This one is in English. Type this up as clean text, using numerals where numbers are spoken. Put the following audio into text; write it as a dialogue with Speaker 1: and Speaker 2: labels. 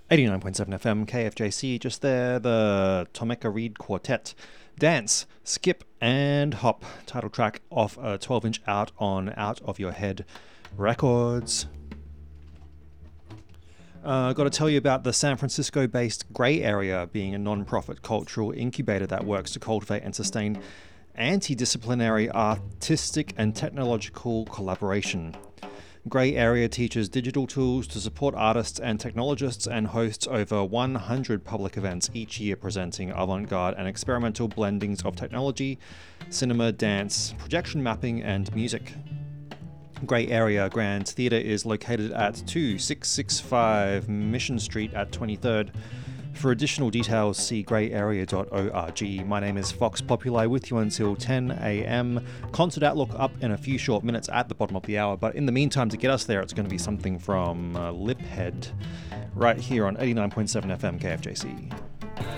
Speaker 1: 89.7 FM, KFJC, just there, the Tomeka Reed Quartet. Dance, Skip and Hop, title track off a 12-inch out on Out of Your Head Records. Got to tell you about the San Francisco-based Grey Area being a non-profit cultural incubator that works to cultivate and sustain anti-disciplinary artistic and technological collaboration. Grey Area teaches digital tools to support artists and technologists and hosts over 100 public events each year presenting avant-garde and experimental blendings of technology, cinema, dance, projection mapping, and music. Grey Area Grand Theatre is located at 2665 Mission Street at 23rd. For additional details, see greyarea.org. My name is Fox Populi, with you until 10 a.m. Concert outlook up in a few short minutes at the bottom of the hour, but in the meantime, to get us there, it's going to be something from Liphead right here on 89.7 FM KFJC.